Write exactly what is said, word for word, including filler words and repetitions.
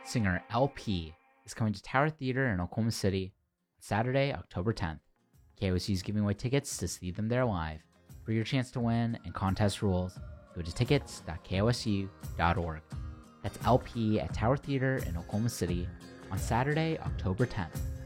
singer L P is coming to Tower Theater in Oklahoma City on Saturday, October tenth. K O S U is giving away tickets to see them there live. For your chance to win and contest rules, go to tickets dot k o s u dot org. That's L P at Tower Theater in Oklahoma City on Saturday, October tenth.